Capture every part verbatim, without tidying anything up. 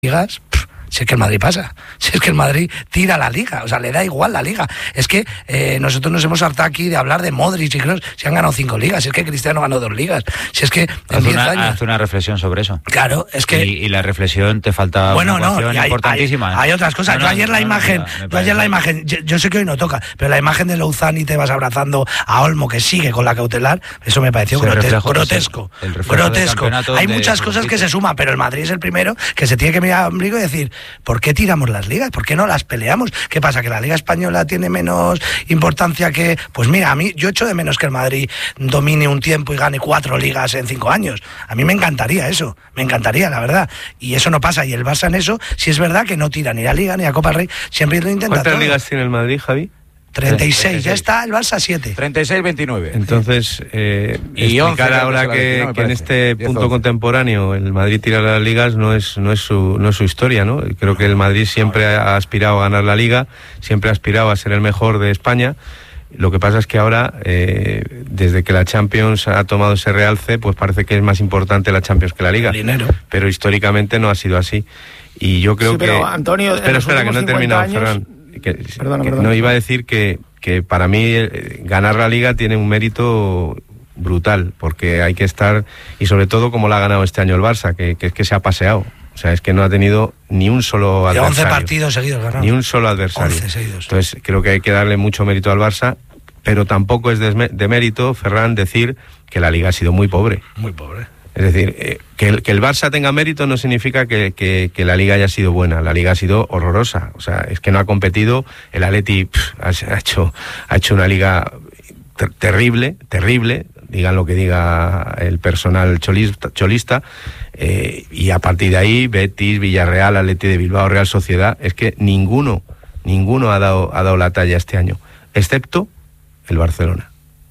ligas, pff, si es que el Madrid pasa, si es que el Madrid tira la liga, o sea, le da igual la liga. Es que eh, nosotros nos hemos hartado aquí de hablar de Modric y Kroos, si han ganado cinco ligas, si es que Cristiano ganó dos ligas, si es que en diez años... Haz una reflexión sobre eso. Claro, es que... Y, y la reflexión te falta bueno, una cuestión no, hay, importantísima. Hay, hay otras cosas. No, yo no, ayer no, la no, imagen, no, no, no, yo ayer la imagen, yo, yo sé que hoy no toca, pero la imagen de Louzán y Tebas abrazando a Olmo, que sigue con la cautelar, eso me pareció grotes, reflejo, grotesco. El, el grotesco. Hay de, muchas de, cosas de, que se suman, pero el Madrid es el primero que se tiene que mirar al ombligo y decir, ¿por qué tiramos las ligas? ¿Por qué no las peleamos? ¿Qué pasa? ¿Que la Liga Española tiene menos importancia que...? Pues mira, a mí, yo echo de menos que el Madrid domine un tiempo y gane cuatro ligas en cinco años. A mí me encantaría eso, me encantaría, la verdad. Y eso no pasa. Y el Barça en eso, si es verdad que no tira ni a Liga ni a Copa del Rey, siempre lo intenta ¿Cuántas todo. ligas tiene el Madrid, Javi? treinta y seis, ya está el Barça siete. treinta y seis veintinueve. Entonces, eh, y explicar once, ahora que, veintinueve, que en este punto once. Contemporáneo el Madrid tira las ligas no es no es su no es su historia, ¿no? Creo que el Madrid siempre ha aspirado a ganar la Liga, siempre ha aspirado a ser el mejor de España. Lo que pasa es que ahora, eh, desde que la Champions ha tomado ese realce, pues parece que es más importante la Champions que la Liga. Dinero. Pero históricamente no ha sido así. Y yo creo sí, pero, que... Antonio, espera, espera, que no he terminado, años... Ferran. Que, perdona, que perdona. No, iba a decir que, que para mí eh, ganar la Liga tiene un mérito brutal, porque hay que estar, y sobre todo como la ha ganado este año el Barça, que, que es que se ha paseado. O sea, es que no ha tenido ni un solo adversario. once partidos seguidos ganado. Ni un solo adversario. once seguidos. Entonces creo que hay que darle mucho mérito al Barça, pero tampoco es de, de mérito, Ferran, decir que la Liga ha sido muy pobre. Muy pobre. Es decir, eh, que, el, que el Barça tenga mérito no significa que, que, que la Liga haya sido buena. La Liga ha sido horrorosa. O sea, es que no ha competido. El Atleti pff, ha, ha, hecho, ha hecho una Liga ter- terrible, terrible, digan lo que diga el personal cholista, cholista eh, y a partir de ahí, Betis, Villarreal, Atleti de Bilbao, Real Sociedad, es que ninguno, ninguno ha dado, ha dado la talla este año, excepto el Barcelona.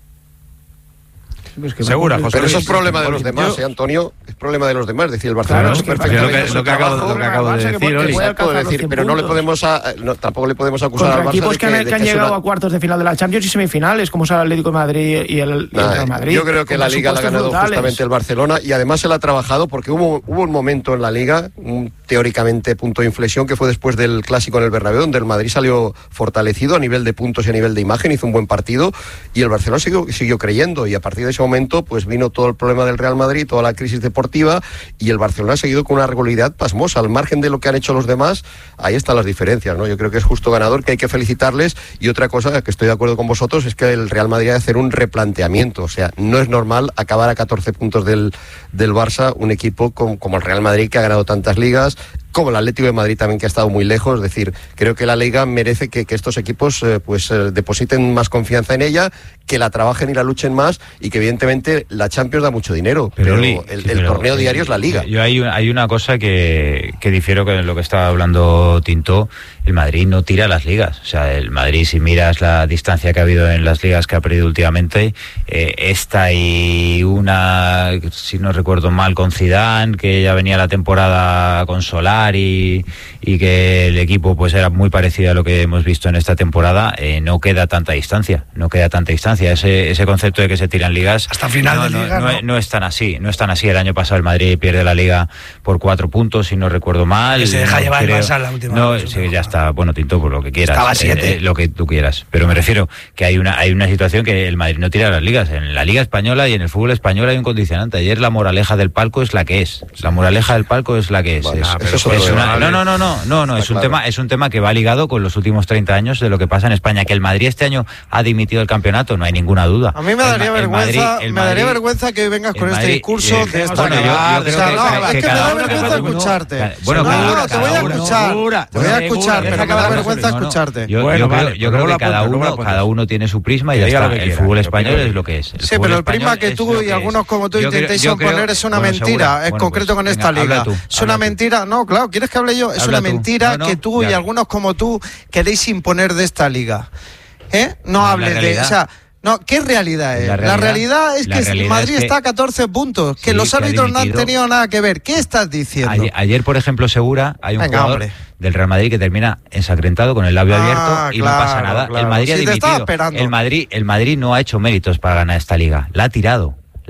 Pues que Segura, José pero Luis, eso es problema de los demás, ¿eh, Antonio? Es problema de los demás. Es decir, el Barcelona claro, es perfectamente lo que, lo que acabo, lo que acabo de decir, Oli. Exacto, decir, pero no le podemos a, no, tampoco le podemos acusar contra al Barça equipos de que, que, han, de que han que llegado una... a cuartos de final de la Champions y semifinales, como es el Atlético de Madrid y el, y Nah, el Real Madrid. Yo creo que la Liga la ha ganado brutales. justamente el Barcelona, y además se la ha trabajado porque hubo, hubo un momento en la Liga, un teóricamente punto de inflexión, que fue después del Clásico en el Bernabéu, donde el Madrid salió fortalecido a nivel de puntos y a nivel de imagen, hizo un buen partido, y el Barcelona siguió, siguió creyendo, y a partir de ese momento pues vino todo el problema del Real Madrid, toda la crisis deportiva, y el Barcelona ha seguido con una regularidad pasmosa. Al margen de lo que han hecho los demás, ahí están las diferencias, ¿no? Yo creo que es justo ganador, que hay que felicitarles, y otra cosa que estoy de acuerdo con vosotros es que el Real Madrid ha de hacer un replanteamiento. O sea, no es normal acabar a catorce puntos del, del Barça, un equipo como, como el Real Madrid, que ha ganado tantas ligas, como el Atlético de Madrid también, que ha estado muy lejos. Es decir, creo que la Liga merece que, que estos equipos eh, pues eh, depositen más confianza en ella, que la trabajen y la luchen más, y que evidentemente la Champions da mucho dinero, pero, pero Oli, el, el pero, torneo diario es la Liga. Yo hay, hay una cosa que, que difiero con lo que estaba hablando Tinto. El Madrid no tira las ligas. O sea, el Madrid, si miras la distancia que ha habido en las ligas que ha perdido últimamente, eh, esta y una, si no recuerdo mal, con Zidane, que ya venía la temporada con Solar, y, y que el equipo pues era muy parecido a lo que hemos visto en esta temporada, eh, no queda tanta distancia, no queda tanta distancia. Ese, ese concepto de que se tiran ligas hasta final no, de no, liga, no, no, no es tan así, no es tan así. El año pasado el Madrid pierde la Liga por cuatro puntos, si no recuerdo mal. Que se deja no, llevar creo, el Barça la última no, vez, sí, ya está, bueno, Tinto, por lo que quieras. Estaba siete. Eh, eh, lo que tú quieras. Pero me refiero que hay una, hay una situación que el Madrid no tira las ligas. En la Liga Española y en el fútbol español hay un condicionante. Ayer la moraleja del palco es la que es. La moraleja del palco es la que es. Bueno, es, eso es es una, no, no, no, no, no, no, es un claro. tema, es un tema que va ligado con los últimos treinta años de lo que pasa en España. Que el Madrid este año ha dimitido el campeonato, no hay ninguna duda. A mí me daría el, vergüenza, el Madrid, el me daría Madrid, vergüenza que vengas con Madrid, este discurso eh, de esta bueno, yo, yo creo o sea, que, no, que, es que, que me da cada vergüenza uno, escucharte. Bueno, no, cada, no, te voy a uno, escuchar. segura, te voy a escuchar, segura, pero me da segura, vergüenza no, no. escucharte. Yo, bueno, yo vale, creo, yo pero creo no que la cada apunto, no la uno, apunto. cada uno tiene su prisma y Que ya diga está. lo que El quiera, fútbol lo español que es lo que es. El Sí, fútbol pero el prisma español que es tú lo y que algunos es. como tú Yo creo- intentéis yo creo- imponer es una bueno, mentira, segura. en Bueno, concreto pues, con esta venga, habla liga. tú, Es una habla tú. mentira, no, claro, ¿quieres que hable yo? Es Habla una tú. mentira No, no, que tú y ya. algunos como tú queréis imponer de esta liga. ¿Eh? No La hables de... realidad- O sea, no, ¿qué realidad es? La La realidad, realidad- es la que realidad Madrid es que- está a catorce puntos, que Sí, los que ha árbitros no han dimitido. tenido nada que ver. ¿Qué estás diciendo? Ayer, ayer, por ejemplo, Segura, hay un Venga, jugador hombre. del Real Madrid que termina ensangrentado con el labio Ah, abierto y claro, no pasa nada. claro. El Madrid ha Sí, te estaba dimitido. esperando. El Madrid, el Madrid no ha hecho méritos para ganar esta liga. La ha tirado.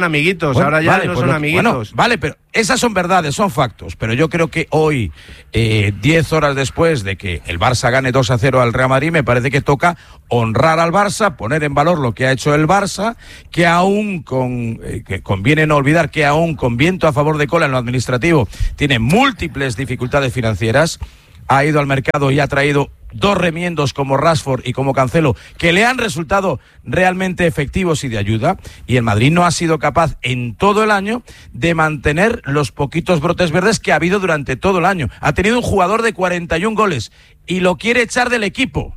eran amiguitos, bueno, ahora ya vale, no pues son lo, amiguitos. Bueno, vale, pero Esas son verdades, son factos, pero yo creo que hoy, eh, diez horas después de que el Barça gane dos a cero al Real Madrid, me parece que toca honrar al Barça, poner en valor lo que ha hecho el Barça, que aún con, eh, que conviene no olvidar que aún con viento a favor de cola en lo administrativo, tiene múltiples dificultades financieras, ha ido al mercado y ha traído dos remiendos como Rashford y como Cancelo, que le han resultado realmente efectivos y de ayuda, y el Madrid no ha sido capaz en todo el año de mantener los poquitos brotes verdes que ha habido durante todo el año. Ha tenido un jugador de cuarenta y un goles y lo quiere echar del equipo.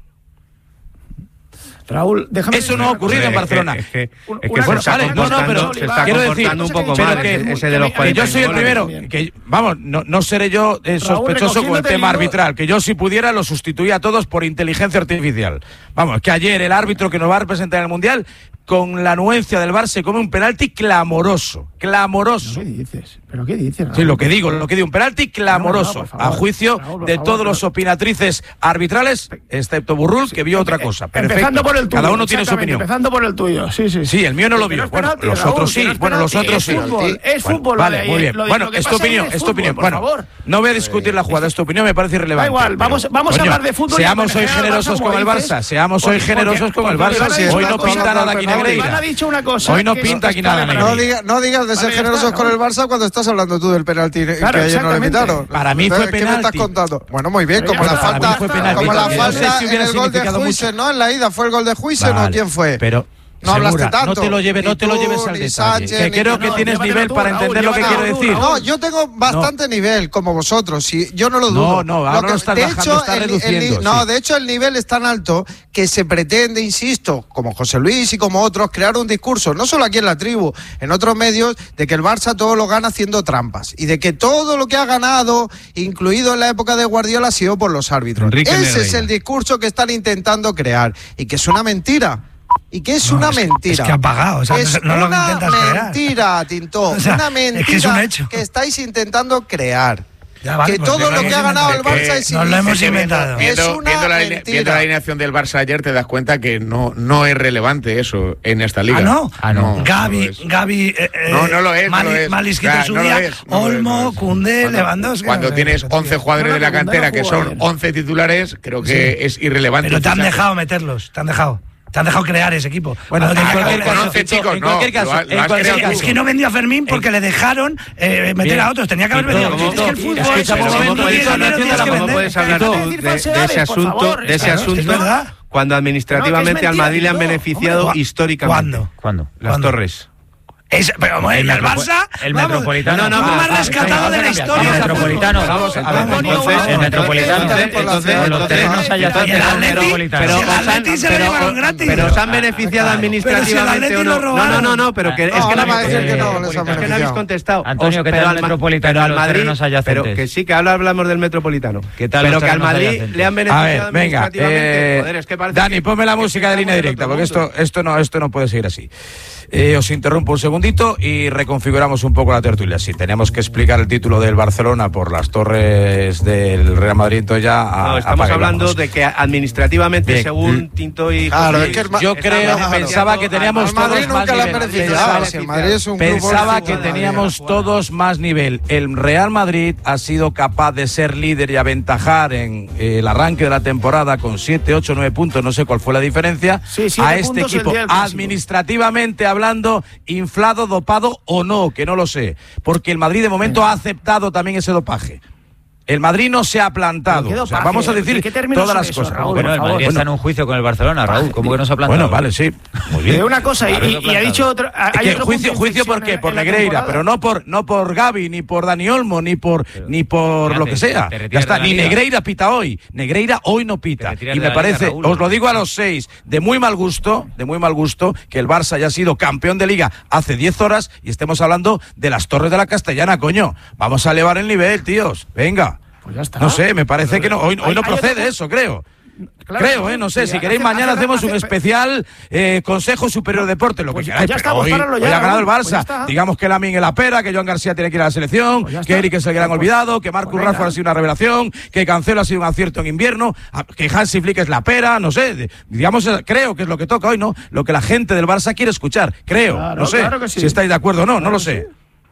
Raúl, déjame eso no ha ocurrido en Barcelona. Es que, es que, es bueno, que se está vale, no, no, pero se está quiero comportando decir, un poco pero mal que, ese de los que cuarenta yo soy el primero, que vamos, no, no seré yo eh, sospechoso con el tema arbitral, que yo si pudiera lo sustituía a todos por inteligencia artificial. Vamos, que ayer el árbitro que nos va a representar en el Mundial, con la anuencia del Barça, se come un penalti clamoroso, clamoroso. ¿Qué dices? ¿Pero qué dices? Sí, lo que digo, lo que digo, un penalti clamoroso, no, no, favor, a juicio Raúl, de favor, todos Raúl. los opinatrices arbitrales, excepto Burrul, que vio otra cosa. Perfecto. Empezando por el tuyo. Cada uno tiene su opinión. Empezando por el tuyo, sí, sí. Sí, el mío no lo vio. Bueno, penalti, los Raúl, otros sí, bueno, los otros sí. Es fútbol, es fútbol. Vale, muy bien. Bueno, es tu opinión, es tu opinión. Bueno, no voy a discutir la jugada, es tu opinión, me parece irrelevante. Da igual, vamos, vamos a hablar de fútbol. Seamos hoy generosos con el Barça, seamos hoy generosos con el Barça. Hoy no pinta nada aquí Negreira. Hoy no pinta aquí nada Negreira. No digas de ser generosos con el Barça cuando estás hablando tú del penalti que ayer no le quitaron. Para mí fue penalti. ¿Qué me estás contando? Bueno, muy bien, como la falta, como la falta en el gol de Huijsen, ¿no? En la ida fue el gol de Huijsen, ¿no? ¿Quién fue? Pero no hablaste tanto. No te lo lleves, no te lo lleves al detalle. Sánchez, que creo que no, tienes nivel tú, para Raúl, entender lo que quiero decir. No, yo tengo bastante no. nivel, como vosotros. Si, yo no lo dudo. No, no, ahora lo que, lo estás de bajando, hecho, estás el, reduciendo. El, no, sí. de hecho, el nivel es tan alto que se pretende, insisto, como José Luis y como otros, crear un discurso, no solo aquí en la tribu, en otros medios, de que el Barça todo lo gana haciendo trampas. Y de que todo lo que ha ganado, incluido en la época de Guardiola, ha sido por los árbitros. Enrique Ese Negreira. es el discurso que están intentando crear. Y que es una mentira. Y que es no, una es, mentira. Es que ha pagado, o sea, es no lo una intentas mentira, crear. Tintó. O sea, una mentira es que, es un hecho. que estáis intentando crear. Ya, vale, que pues todo lo que ha ganado el Barça que es nos lo hemos inventado. Es viendo, una viendo, la, mentira. viendo la alineación del Barça ayer te das cuenta que no, no es relevante eso en esta liga. Ah, no. Ah, no. Gavi, no Gavi, eh, no, no lo es. Mali, no lo es. Malis que Claro, te no subía, lo es, no Olmo, Koundé, cuando, Lewandowski. Cuando no, tienes no, once jugadores no, de la no, cantera no que son once titulares, creo que sí. es irrelevante. Pero te han dejado meterlos, te han dejado. Te han dejado crear ese equipo. Bueno, en cualquier caso, once chicos, en no. cualquier caso, Lo, en lo cualquier caso. Es que no vendió a Fermín porque le dejaron eh, meter Bien. a otros. Tenía que haber vendido. ¿Cómo, Es que el fútbol es escucha, eso. ¿cómo No tienes dinero, tienes que ¿Cómo vender. puedes hablar tú de, de ese asunto, de ese asunto cuando administrativamente al Madrid le han beneficiado históricamente? ¿Cuándo? ¿Cuándo? Las Torres. Es, pero bueno, el, el Barça, el vamos, Metropolitano. No, no, ah, más ah, rescatado de la historia. El Metropolitano. Vamos a ver, entonces, el Metropolitano. Entonces, los tres no se haya Y el Atleti, pero el Atleti se lo llevaron gratis. Pero os han beneficiado administrativamente o no. No, no, no, no, pero que es que no habéis contestado. Antonio, que tal el Metropolitano, pero al Madrid, pero adyacentes. que sí, que ahora hablamos del Metropolitano. ¿Qué tal pero los que al terrenos Madrid adyacentes? le han A beneficiado ver, venga, administrativamente. eh, Joder, es que parece Dani, que- ponme la música de línea directa, porque esto, esto, no, esto no puede seguir así. Eh, os interrumpo un segundito y reconfiguramos un poco la tertulia. Si tenemos que explicar el título del Barcelona por las torres del Real Madrid, entonces ya a, No, estamos apague, hablando vamos. de que administrativamente, Bien. según Tinto y Claro, José es que el Luis, Ma- Yo está creo, beneficiando pensaba que al teníamos Al Madrid todos más nunca le han nivel. beneficiado. Pensaba- Si el Madrid es un grupo Pensaba de que fútbol, teníamos todos más nivel. El Real Madrid ha sido capaz de ser líder y aventajar en eh, el arranque de la temporada con siete, ocho, nueve puntos, no sé cuál fue la diferencia, Sí, siete a este puntos el equipo, día del clásico. administrativamente hablando, inflado, dopado o no, que no lo sé, porque el Madrid de momento ha aceptado también ese dopaje. El Madrid no se ha plantado. ¿Qué O sea, dopaje? vamos a decir ¿Qué términos todas son las esos, cosas. Raúl? Bueno, el por Madrid favor. está en un juicio con el Barcelona, Raúl. ¿Cómo que no se ha plantado? Bueno, vale, sí. Muy bien. De una cosa, y, Claro, y- y ha dicho otro. Hay Es que otro juicio, punto de juicio inflexión ¿por qué? en- Por en la Negreira, temporada. pero no por no por Gavi, ni por Dani Olmo, ni por Pero, ni por fíjate, lo que sea. te Ya retiras está, de la ni liga. Negreira pita hoy. Negreira hoy no Te pita. retiras Y de me la liga, parece, Raúl. os lo digo a los seis, de muy mal gusto, de muy mal gusto, que el Barça haya sido campeón de liga hace diez horas y estemos hablando de las Torres de la Castellana, coño. Vamos a elevar el nivel, tíos. Venga. Pues ya está. No sé, me parece que no. Hoy, hoy Hay- no hay procede otro- eso, creo. Claro, Creo, ¿eh? No sé, sí, si queréis hace- mañana hace- hacemos un hace- especial eh, Consejo Superior de Deporte, lo Pues que ya queráis, está, pero pues hoy, páralo ya, hoy ha ganado el Raúl, pues ya Barça. está. Digamos que Lamine la pera, que Joan García tiene que ir a la selección, Pues ya que está. Eric es el gran Pues- olvidado, que Marcus pues Rashford venga. ha sido una revelación, que Cancelo ha sido un acierto en invierno, a- que Hansi Flick es la pera, no sé, de- digamos, eh, creo que es lo que toca hoy, ¿no? Lo que la gente del Barça quiere escuchar, creo, Claro, no sé, claro que sí. si estáis de acuerdo o no, no lo sé.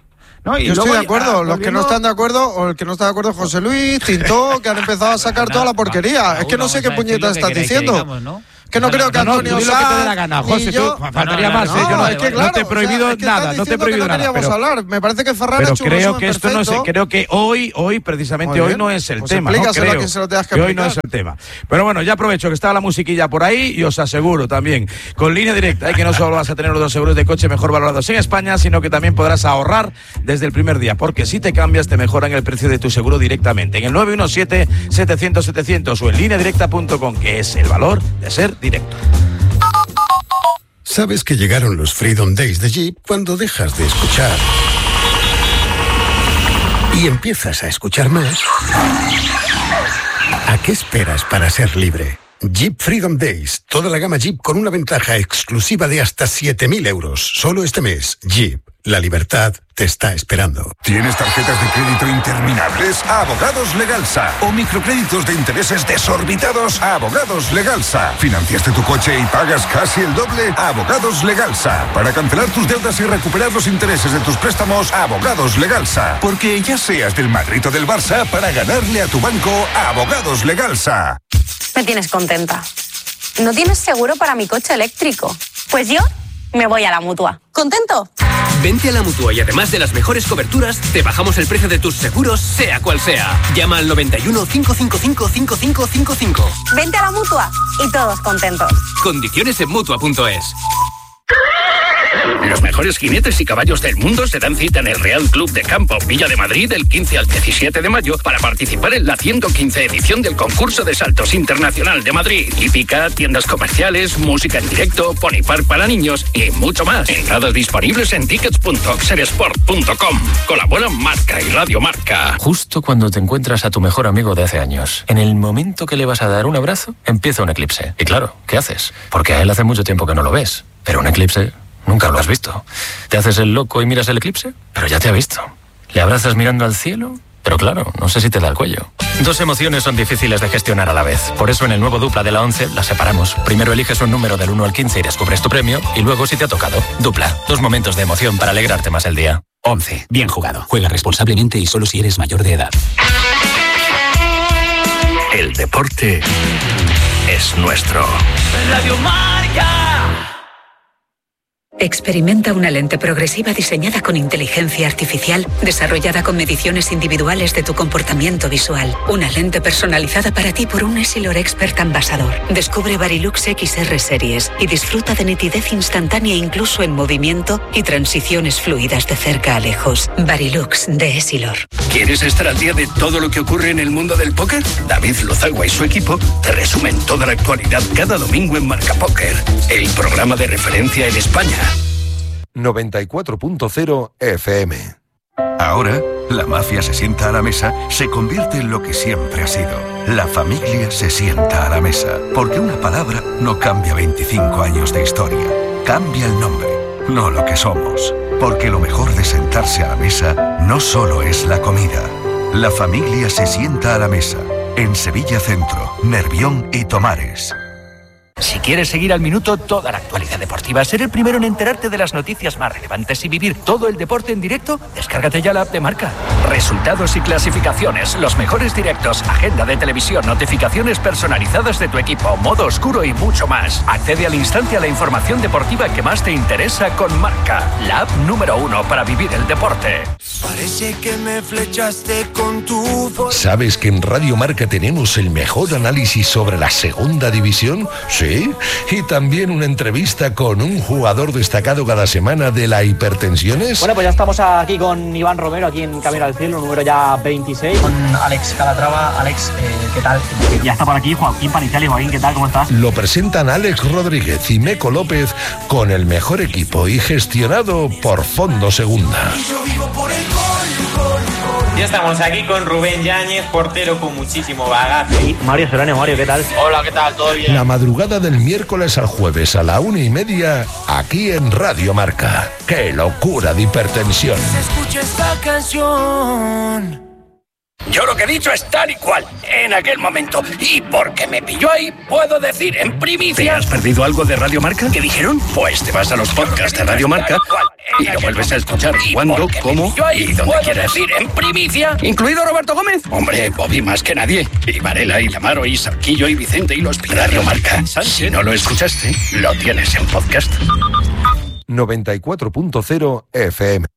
¿no? Y Yo estoy luego, de acuerdo, ah, los que no volviendo- están de acuerdo, o el que no está de acuerdo, José Luis, Tintó, que han empezado a sacar toda la porquería. Es que no sé qué puñetas estás diciendo. Que no creo que No, no, Antonio tú di lo que te dé la Sanz, gana, ni José, yo- tú, faltaría No, no, más, no, ¿eh? Yo no, es que no claro, te he prohibido o sea, es que nada, estás no te he diciendo prohibido que no nada. queríamos Pero, hablar. Me parece que Ferran ha pero hecho un creo resumen que esto no perfecto. es, creo que hoy, hoy precisamente Muy hoy bien. no es el Pues tema, ¿no? explícaselo a Creo quien se lo tengas que que hoy no es explicar. el tema. Pero bueno, ya aprovecho que está la musiquilla por ahí y os aseguro también, con Línea Directa, ¿eh? que no solo vas a tener los dos seguros de coche mejor valorados en España, sino que también podrás ahorrar desde el primer día, porque si te cambias te mejoran el precio de tu seguro directamente en el nueve uno siete, setecientos, setecientos o en línea directa punto com, que es el valor de ser directo. ¿Sabes que llegaron los Freedom Days de Jeep cuando dejas de escuchar y empiezas a escuchar más? ¿A qué esperas para ser libre? Jeep Freedom Days, toda la gama Jeep con una ventaja exclusiva de hasta siete mil euros. Solo este mes, Jeep, la libertad te está esperando. ¿Tienes tarjetas de crédito interminables? Abogados Legalsa. ¿O microcréditos de intereses desorbitados? Abogados Legalsa. ¿Financiaste tu coche y pagas casi el doble? Abogados Legalsa. Para cancelar tus deudas y recuperar los intereses de tus préstamos, Abogados Legalsa. Porque ya seas del Madrid o del Barça, para ganarle a tu banco, Abogados Legalsa. Me tienes contenta. ¿No tienes seguro para mi coche eléctrico? Pues yo me voy a la Mutua. ¿Contento? Vente a la Mutua y además de las mejores coberturas, te bajamos el precio de tus seguros, sea cual sea. Llama al noventa y uno, cinco cinco cinco, cinco cinco cinco cinco. Vente a la Mutua y todos contentos. Condiciones en Mutua punto es. Los mejores jinetes y caballos del mundo se dan cita en el Real Club de Campo Villa de Madrid del quince al diecisiete de mayo para participar en la ciento quince edición del concurso de saltos internacional de Madrid. Hípica, tiendas comerciales, música en directo, pony park para niños y mucho más. Entradas disponibles en tickets punto oxeresport punto com. Colaboran Marca y Radio Marca. Justo cuando te encuentras a tu mejor amigo de hace años, en el momento que le vas a dar un abrazo, empieza un eclipse. Y claro, ¿qué haces? Porque a él hace mucho tiempo que no lo ves. Pero un eclipse nunca lo has visto. ¿Te haces el loco y miras el eclipse? Pero ya te ha visto. ¿Le abrazas mirando al cielo? Pero claro, no sé si te da el cuello. Dos emociones son difíciles de gestionar a la vez. Por eso en el nuevo Dupla de la once las separamos. Primero eliges un número del uno al quince y descubres tu premio. Y luego si te ha tocado. Dupla. Dos momentos de emoción para alegrarte más el día. once. Bien jugado. Juega responsablemente y solo si eres mayor de edad. El deporte es nuestro. Radio Marca. Experimenta una lente progresiva diseñada con inteligencia artificial, desarrollada con mediciones individuales de tu comportamiento visual. Una lente personalizada para ti por un Essilor Expert Ambassador. Descubre Varilux X R Series y disfruta de nitidez instantánea incluso en movimiento y transiciones fluidas de cerca a lejos. Varilux de Essilor. ¿Quieres estar al día de todo lo que ocurre en el mundo del póker? David Lozagua y su equipo te resumen toda la actualidad cada domingo en Marca Póker, el programa de referencia en España. noventa y cuatro punto cero F M. Ahora, la mafia se sienta a la mesa, se convierte en lo que siempre ha sido. La familia se sienta a la mesa, porque una palabra no cambia veinticinco años de historia. Cambia el nombre, no lo que somos. Porque lo mejor de sentarse a la mesa no solo es la comida. La familia se sienta a la mesa, en Sevilla Centro, Nervión y Tomares. Si quieres seguir al minuto toda la actualidad deportiva, ser el primero en enterarte de las noticias más relevantes y vivir todo el deporte en directo, descárgate ya la app de Marca. Resultados y clasificaciones, los mejores directos, agenda de televisión, notificaciones personalizadas de tu equipo, modo oscuro y mucho más. Accede al instante a la información deportiva que más te interesa con Marca, la app número uno para vivir el deporte. Parece que me flechaste con tu... ¿Sabes que en Radio Marca tenemos el mejor análisis sobre la segunda división? Sí. Y también una entrevista con un jugador destacado cada semana de la Hipertensiones. Bueno, pues ya estamos aquí con Iván Romero, aquí en Camino al Cielo, número ya veintiséis. Con Alex Calatrava. Alex, eh, ¿qué tal? Ya está por aquí Joaquín Panizali. Joaquín, ¿qué tal? ¿Cómo estás? Lo presentan Alex Rodríguez y Meco López con el mejor equipo y gestionado por Fondo Segunda. Ya estamos aquí con Rubén Yáñez, portero con muchísimo bagaje. Y Mario Serrano. Mario, ¿qué tal? Hola, ¿qué tal? ¿Todo bien? La madrugada del miércoles al jueves a la una y media, aquí en Radio Marca. ¡Qué locura de hipertensión! Escucha esta canción. Yo lo que he dicho es tal y cual, en aquel momento. Y porque me pilló ahí, puedo decir en primicia... ¿Te has perdido algo de Radio Marca? ¿Qué dijeron? Pues te vas a los podcasts de Radio Marca y lo vuelves a escuchar cuando, cómo y donde quieras. Decir en primicia, ¿incluido Roberto Gómez? Hombre, Bobby más que nadie. Y Varela, y Lamaro, y Sarquillo, y Vicente, y los Radio Marca. Si no lo escuchaste, lo tienes en podcast. noventa y cuatro punto cero F M.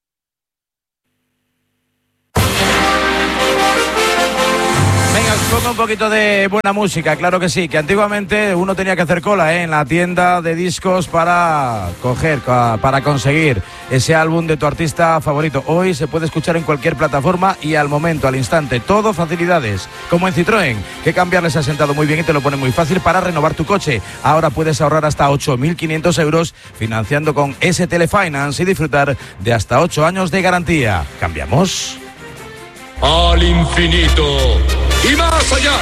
Pongo un poquito de buena música, claro que sí, que antiguamente uno tenía que hacer cola ¿eh? en la tienda de discos para coger, para conseguir ese álbum de tu artista favorito. Hoy se puede escuchar en cualquier plataforma y al momento, al instante, todo facilidades, como en Citroën, que cambiarles ha sentado muy bien y te lo pone muy fácil para renovar tu coche. Ahora puedes ahorrar hasta ocho mil quinientos euros financiando con S Telefinance y disfrutar de hasta ocho años de garantía. ¿Cambiamos? Al infinito y más allá.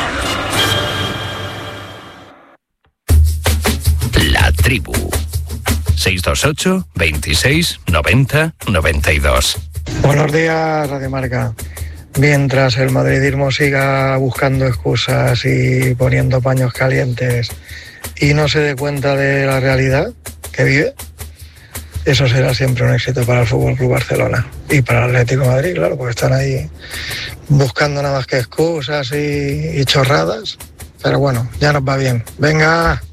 La tribu. seis dos ocho, veintiséis, noventa, noventa y dos. Buenos días, Radio Marca. Mientras el madridismo siga buscando excusas y poniendo paños calientes y no se dé cuenta de la realidad que vive, eso será siempre un éxito para el F C Barcelona y para el Atlético de Madrid, claro, porque están ahí buscando nada más que excusas y, y chorradas, pero bueno, ya nos va bien. Venga.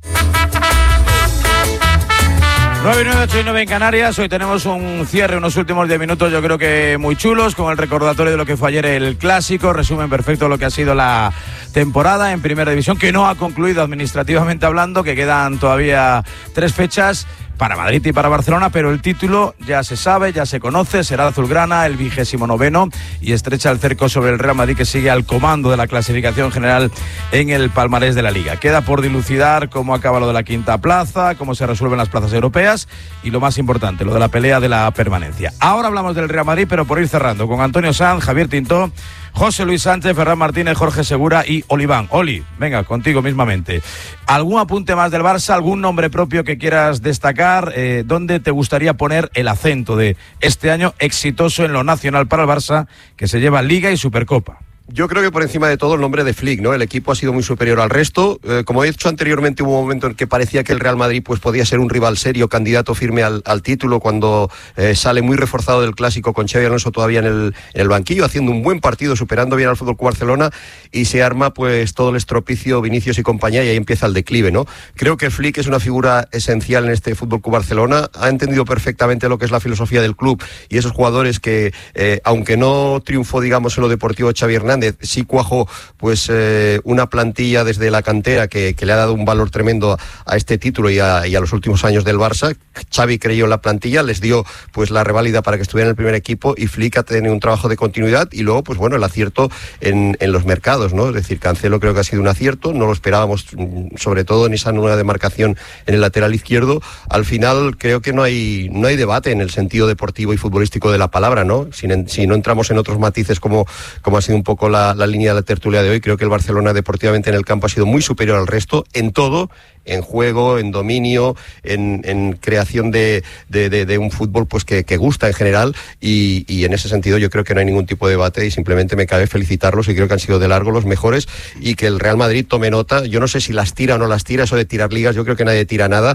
nueve y nueve, ocho y nueve en Canarias. Hoy tenemos un cierre, unos últimos diez minutos yo creo que muy chulos, con el recordatorio de lo que fue ayer el Clásico, resumen perfecto de lo que ha sido la temporada en Primera División, que no ha concluido administrativamente hablando, que quedan todavía tres fechas para Madrid y para Barcelona, pero el título ya se sabe, ya se conoce, será azulgrana, el vigésimo noveno, y estrecha el cerco sobre el Real Madrid, que sigue al comando de la clasificación general en el palmarés de la Liga. Queda por dilucidar cómo acaba lo de la quinta plaza, cómo se resuelven las plazas europeas y lo más importante, lo de la pelea de la permanencia. Ahora hablamos del Real Madrid, pero por ir cerrando, con Antonio Sanz, Javier Tintó, José Luis Sánchez, Ferran Martínez, Jorge Segura y Oliván. Oli, venga, contigo mismamente. ¿Algún apunte más del Barça? ¿Algún nombre propio que quieras destacar? Eh, ¿Dónde te gustaría poner el acento de este año exitoso en lo nacional para el Barça, que se lleva Liga y Supercopa? Yo creo que por encima de todo el nombre de Flick, ¿no? El equipo ha sido muy superior al resto. Eh, como he dicho anteriormente, hubo un momento en que parecía que el Real Madrid pues podía ser un rival serio, candidato firme al, al título, cuando eh, sale muy reforzado del Clásico con Xabi Alonso todavía en el, en el banquillo, haciendo un buen partido, superando bien al F C Barcelona, y se arma pues todo el estropicio, Vinicius y compañía, y ahí empieza el declive, ¿no? Creo que Flick es una figura esencial en este F C Barcelona, ha entendido perfectamente lo que es la filosofía del club y esos jugadores que, eh, aunque no triunfó, digamos, en lo deportivo Xavi Hernández, sí cuajó pues eh, una plantilla desde la cantera que, que le ha dado un valor tremendo a, a este título y a, y a los últimos años del Barça. Xavi creyó en la plantilla, les dio pues la reválida para que estuviera en el primer equipo, y Flick ha tenido un trabajo de continuidad y luego pues bueno, el acierto en, en los mercados, ¿no? Es decir, Cancelo creo que ha sido un acierto, no lo esperábamos, sobre todo en esa nueva demarcación en el lateral izquierdo. Al final creo que no hay no hay debate en el sentido deportivo y futbolístico de la palabra, ¿no? Si, si no entramos en otros matices como, como ha sido un poco la, la línea de la tertulia de hoy, creo que el Barcelona deportivamente en el campo ha sido muy superior al resto, en todo, en juego, en dominio, en, en creación de, de, de, de un fútbol pues que, que gusta en general, y, y en ese sentido yo creo que no hay ningún tipo de debate y simplemente me cabe felicitarlos, y creo que han sido de largo los mejores, y que el Real Madrid tome nota. Yo no sé si las tira o no las tira, eso de tirar ligas, yo creo que nadie tira nada,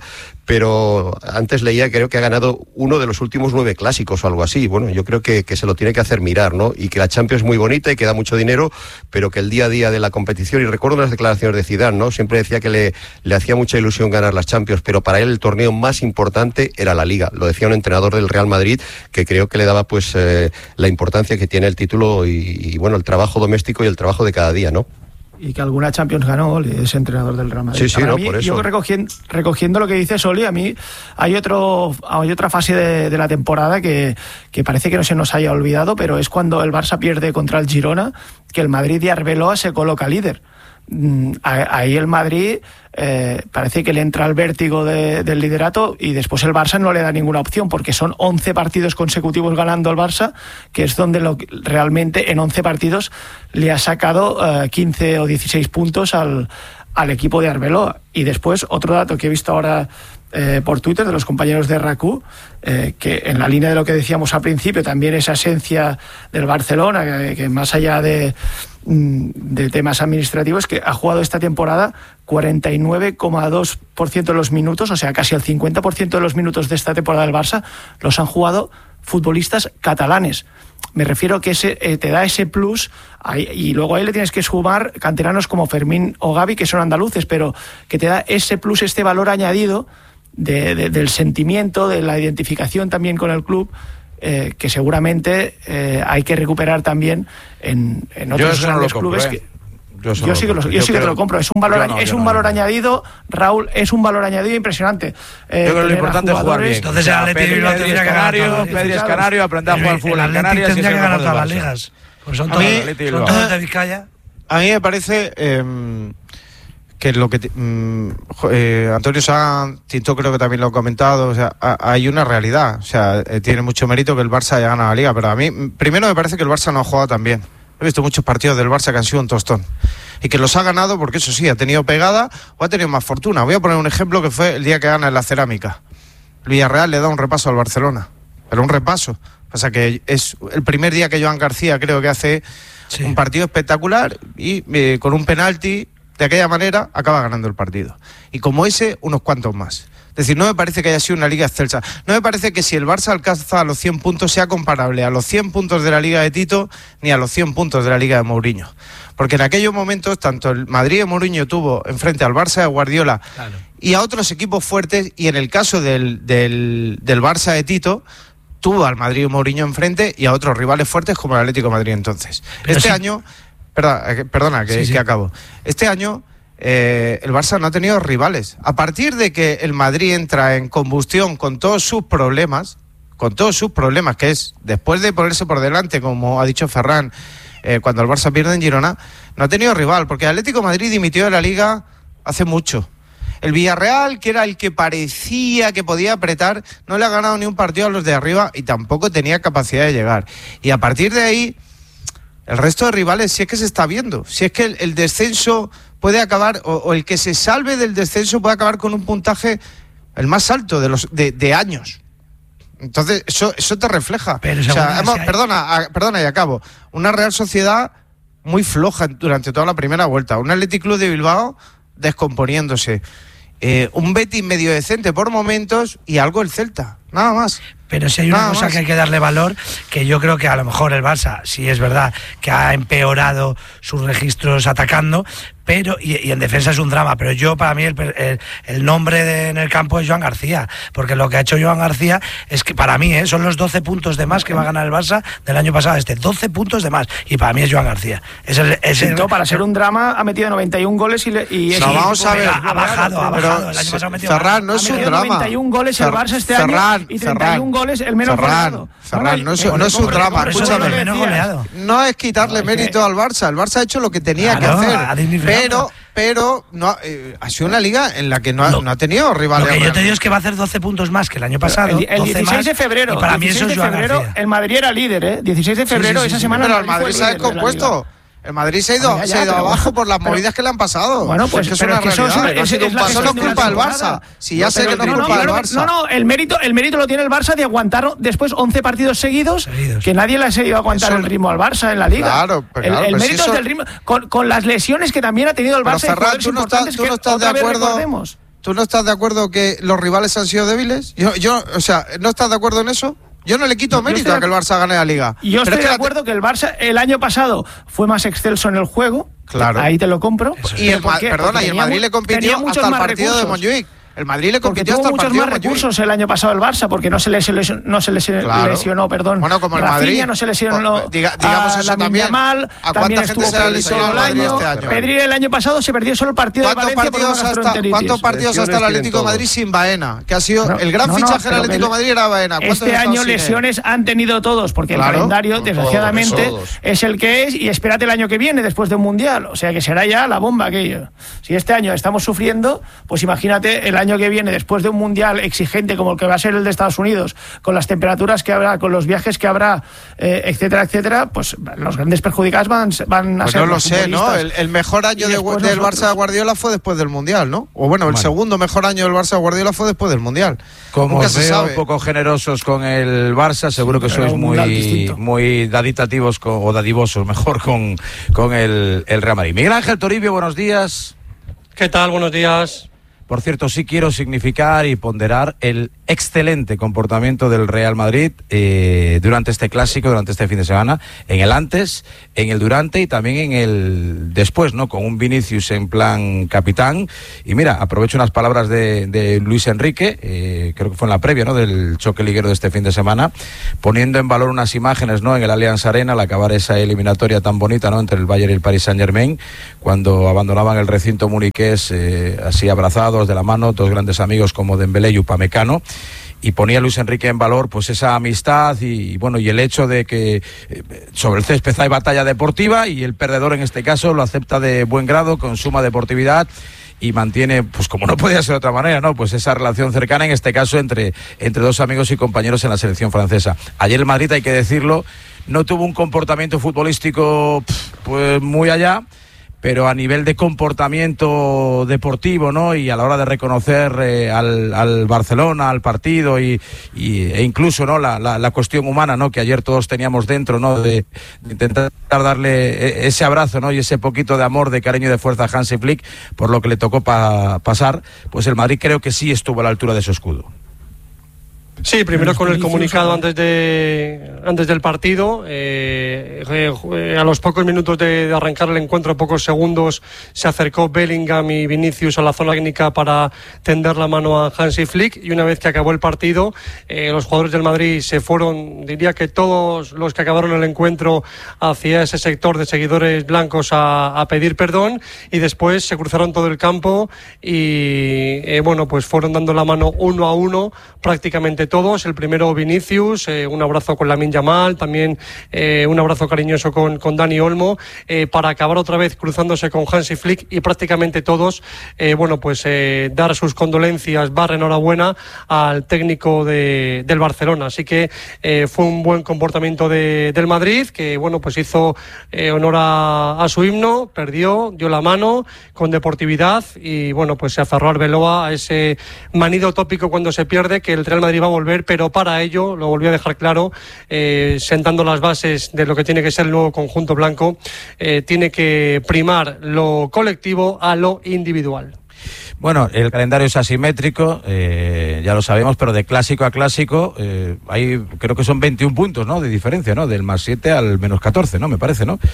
pero antes leía, creo que ha ganado uno de los últimos nueve clásicos o algo así. Bueno, yo creo que, que se lo tiene que hacer mirar, ¿no? Y que la Champions es muy bonita y que da mucho dinero, pero que el día a día de la competición, y recuerdo las declaraciones de Zidane, ¿no? Siempre decía que le, le hacía mucha ilusión ganar las Champions, pero para él el torneo más importante era la Liga. Lo decía un entrenador del Real Madrid, que creo que le daba pues eh, la importancia que tiene el título y, y bueno, el trabajo doméstico y el trabajo de cada día, ¿no? Y que alguna Champions ganó, es entrenador del Real Madrid. Sí, sí, Para no, mí, por eso. Yo recogiendo, recogiendo lo que dice Soli, a mí hay otro hay otra fase de, de la temporada que, que parece que no se nos haya olvidado, pero es cuando el Barça pierde contra el Girona, que el Madrid de Arbeloa se coloca líder. Ahí el Madrid eh, parece que le entra el vértigo de, del liderato, y después el Barça no le da ninguna opción, porque son once partidos consecutivos ganando el Barça, que es donde lo, realmente en once partidos le ha sacado eh, quince o dieciséis puntos al, al equipo de Arbeloa. Y después otro dato que he visto ahora eh, por Twitter de los compañeros de R A C U, eh, que en la línea de lo que decíamos al principio, también esa esencia del Barcelona, que, que más allá de, de temas administrativos, que ha jugado esta temporada cuarenta y nueve coma dos por ciento de los minutos, o sea, casi el cincuenta por ciento de los minutos de esta temporada del Barça los han jugado futbolistas catalanes. Me refiero que ese, eh, te da ese plus, ahí, y luego ahí le tienes que sumar canteranos como Fermín o Gavi, que son andaluces, pero que te da ese plus, este valor añadido de, de, del sentimiento, de la identificación también con el club, eh, que seguramente eh, hay que recuperar también en, en otros grandes no clubes. Que, Yo, yo sí que, lo, yo yo sí que te lo compro. Es un valor, no, es un no, valor no. añadido, Raúl, es un valor añadido impresionante. Eh, yo creo que lo importante es jugar bien. Entonces el Atleti Bilbao tendría que ganar. Pedri es canario, aprender a jugar al fútbol en Canarias. Tendría que ganar todas las ligas. Pues son todos de Vizcaya. A mí me parece eh, que lo que mm, eh, Antonio Sanz, Tintó creo que también lo ha comentado, o sea, a, hay una realidad. O sea, eh, tiene mucho mérito que el Barça haya ganado la Liga, pero a mí, primero me parece que el Barça no ha jugado tan bien. He visto muchos partidos del Barça que han sido un tostón y que los ha ganado porque eso sí, ha tenido pegada o ha tenido más fortuna. Voy a poner un ejemplo que fue el día que gana en la Cerámica. El Villarreal le da un repaso al Barcelona, pero un repaso. O sea que es el primer día que Joan García creo que hace sí. un partido espectacular y eh, con un penalti de aquella manera acaba ganando el partido. Y como ese, unos cuantos más. Es decir, no me parece que haya sido una liga excelsa. No me parece que si el Barça alcanza los cien puntos sea comparable a los cien puntos de la liga de Tito ni a los cien puntos de la liga de Mourinho. Porque en aquellos momentos tanto el Madrid de Mourinho tuvo enfrente al Barça de Guardiola claro. y a otros equipos fuertes, y en el caso del, del, del Barça de Tito tuvo al Madrid de Mourinho enfrente y a otros rivales fuertes como el Atlético de Madrid entonces. Pero este sí. año, perdona, perdona que, sí, sí. que acabo. Este año... Eh, el Barça no ha tenido rivales. A partir de que el Madrid entra en combustión con todos sus problemas, con todos sus problemas, que es después de ponerse por delante, como ha dicho Ferran, eh, cuando el Barça pierde en Girona, no ha tenido rival, porque el Atlético de Madrid dimitió de la Liga hace mucho. El Villarreal, que era el que parecía que podía apretar, no le ha ganado ni un partido a los de arriba y tampoco tenía capacidad de llegar. Y a partir de ahí, el resto de rivales, si es que se está viendo, si es que el, el descenso puede acabar, o, o el que se salve del descenso puede acabar con un puntaje el más alto de los de, de años. Entonces, eso eso te refleja. Pero o sea, hemos, hay... perdona, a, perdona y acabo. Una Real Sociedad muy floja durante toda la primera vuelta. Un Athletic Club de Bilbao descomponiéndose. Eh, un Betis medio decente por momentos y algo el Celta. Nada más. Pero si hay una Nada cosa más. que hay que darle valor, que yo creo que a lo mejor el Barça, sí es verdad que ha empeorado sus registros atacando, pero y, y en defensa es un drama, pero yo para mí el, el, el nombre de, en el campo es Joan García, porque lo que ha hecho Joan García es que para mí ¿eh? son los doce puntos de más que va a ganar el Barça del año pasado, este doce puntos de más, y para mí es Joan García. Es el, es el, no, para ser un drama ha metido noventa y un goles y, le, y no, es, vamos a ver, ha, ha bajado, ha bajado. El año pasado metió Ferran, no es un drama. noventa y un goles el Barça este Ferran, año y treinta y un goles el menos goleado. Ferran, no es, no es un drama, escúchame. No es quitarle no, mérito que... al Barça, el Barça ha hecho lo que tenía claro, que hacer, pero pero no eh, ha sido una liga en la que no ha, no, no ha tenido rivales. Lo que yo te digo es que va a hacer doce puntos más que el año pasado. El, el dieciséis de febrero. Y para mí eso es Joan febrero, García. El Madrid era líder, ¿eh? dieciséis de febrero, sí, sí, sí, esa sí, semana. Pero el Madrid, Madrid se ha descompuesto. El Madrid se ha ido, ya, ya, se ha ido pero, abajo por las pero, movidas que le han pasado. Bueno, pues es que pero es, una es, realidad. es, es, es, eso no es culpa del Barça. Si ya no, sé que no es culpa del Barça. No, no, el mérito, el mérito lo tiene el Barça de aguantar después once partidos seguidos, seguidos. que nadie le ha seguido aguantar eso, el ritmo al Barça en la Liga. Claro, pero claro, el, el pues mérito eso... es del ritmo. Con, con las lesiones que también ha tenido el Barça. Pero Ferran, tú no estás, tú no estás de acuerdo. ¿Tú no estás de acuerdo que los rivales han sido débiles? Yo, yo, o sea, ¿no estás de acuerdo en eso? Yo no le quito mérito a que el Barça gane la Liga. Yo pero estoy es que de acuerdo la... que el Barça el año pasado fue más excelso en el juego. Claro. Ahí te lo compro. Y el, perdona, y el Madrid le compitió hasta el partido de Montjuic. El Madrid le compitió hasta el partido. Tuvo muchos más recursos el año pasado el Barça porque no se les lesionó, no se les claro. lesionó, perdón. Bueno, como el Rafinha, Madrid. no se lesionó. O, diga, digamos a eso también. Mal, ¿A también cuánta gente se lesionó el año? Este año? Pedri el año pasado se perdió solo el partido de Valencia por una gastroenteritis. ¿Cuántos partidos hasta el Atlético de Madrid sin Baena? Que ha sido no, el gran no, fichaje del no, Atlético de Madrid era Baena. Este año lesiones han tenido todos porque el calendario, desgraciadamente, es el que es y espérate el año que viene después de un mundial. O sea que será ya la bomba aquello. Si este año estamos sufriendo, pues imagínate el año que viene, después de un mundial exigente como el que va a ser el de Estados Unidos, con las temperaturas que habrá, con los viajes que habrá, eh, etcétera, etcétera, pues los grandes perjudicados van, van a pues ser no lo los sé, ¿no? futbolistas. El, el mejor año de, del nosotros. Barça de Guardiola fue después del mundial, ¿no? O bueno, el Vale. segundo mejor año del Barça de Guardiola fue después del mundial. Como Nunca os se veo sabe. un poco generosos con el Barça, seguro Sí, que pero sois un mundial muy, distinto. muy daditativos con, o dadivosos, mejor, con, con el, el Real Madrid. Miguel Ángel Toribio, buenos días. ¿Qué tal? Buenos días. Por cierto, sí quiero significar y ponderar el excelente comportamiento del Real Madrid eh, durante este clásico, durante este fin de semana, en el antes, en el durante y también en el después, ¿no? Con un Vinicius en plan capitán. Y mira, aprovecho unas palabras de, de Luis Enrique, eh, creo que fue en la previa, ¿no? Del choque liguero de este fin de semana, poniendo en valor unas imágenes, ¿no? En el Allianz Arena, al acabar esa eliminatoria tan bonita, ¿no? Entre el Bayern y el Paris Saint-Germain, cuando abandonaban el recinto muniqués eh, así abrazados de la mano, dos grandes amigos como Dembélé y Upamecano, y ponía Luis Enrique en valor pues esa amistad y, y bueno, y el hecho de que eh, sobre el césped hay batalla deportiva y el perdedor en este caso lo acepta de buen grado, con suma deportividad, y mantiene, pues como no podía ser de otra manera, ¿no? Pues esa relación cercana, en este caso entre, entre dos amigos y compañeros en la selección francesa. Ayer el Madrid, hay que decirlo, no tuvo un comportamiento futbolístico pues muy allá, pero a nivel de comportamiento deportivo, ¿no? Y a la hora de reconocer eh, al, al Barcelona, al partido y, y e incluso, ¿no? La, la, la cuestión humana, ¿no? Que ayer todos teníamos dentro, ¿no? De, de intentar darle ese abrazo, ¿no? Y ese poquito de amor, de cariño y de fuerza a Hansi Flick por lo que le tocó pa, pasar, pues el Madrid creo que sí estuvo a la altura de su escudo. Sí, primero con el comunicado antes de antes del partido. Eh, eh, a los pocos minutos de, de arrancar el encuentro, pocos segundos, se acercó Bellingham y Vinicius a la zona técnica para tender la mano a Hansi Flick, y una vez que acabó el partido, eh, los jugadores del Madrid se fueron, diría que todos los que acabaron el encuentro, hacia ese sector de seguidores blancos a, a pedir perdón, y después se cruzaron todo el campo y eh, bueno, pues fueron dando la mano uno a uno prácticamente todos. El primero Vinicius, eh, un abrazo con Lamine Yamal, también eh, un abrazo cariñoso con, con Dani Olmo, eh, para acabar otra vez cruzándose con Hansi Flick, y prácticamente todos, eh, bueno, pues eh, dar sus condolencias, barra enhorabuena al técnico de, del Barcelona. Así que eh, fue un buen comportamiento de, del Madrid, que bueno, pues hizo eh, honor a, a su himno, perdió, dio la mano con deportividad, y bueno, pues se aferró al Arbeloa, a ese manido tópico cuando se pierde, que el Real Madrid va a volver, pero para ello, lo volvió a dejar claro, eh, sentando las bases de lo que tiene que ser el nuevo conjunto blanco, eh, tiene que primar lo colectivo a lo individual. Bueno, el calendario es asimétrico, eh, ya lo sabemos, pero de clásico a clásico eh, hay, creo que son veintiún puntos, ¿no? De diferencia, ¿no? Del más siete al menos catorce, ¿no? Me parece, ¿no?